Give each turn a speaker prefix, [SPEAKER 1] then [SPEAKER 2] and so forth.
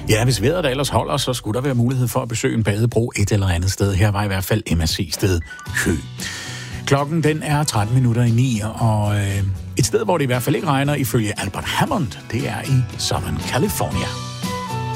[SPEAKER 1] Ja, hvis vejret ellers holder, så skulle der være mulighed for at besøge en badebro et eller andet sted. Her var i hvert fald MSC-sted Kø. Klokken den er 9:13, og et sted, hvor det i hvert fald ikke regner ifølge Albert Hammond, det er i Southern California.